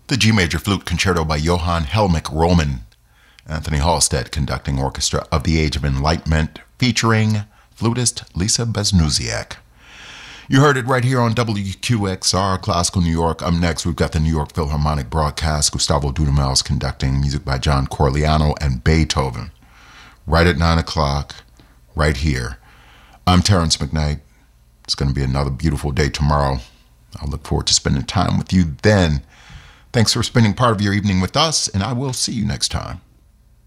The G Major Flute Concerto by Johann Helmich Roman. Anthony Halstead conducting Orchestra of the Age of Enlightenment, featuring flutist Lisa Beznusiak. You heard it right here on WQXR, Classical New York. Up next, we've got the New York Philharmonic broadcast. Gustavo Dudamel conducting music by John Corigliano and Beethoven. Right at 9 o'clock, right here. I'm Terrence McKnight. It's going to be another beautiful day tomorrow. I'll look forward to spending time with you then. Thanks for spending part of your evening with us, and I will see you next time.